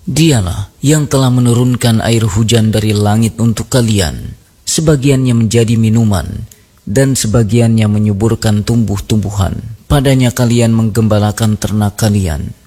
Dialah yang telah menurunkan air hujan dari langit untuk kalian, sebagiannya menjadi minuman, dan sebagiannya menyuburkan tumbuh-tumbuhan. Padanya kalian menggembalakan ternak kalian.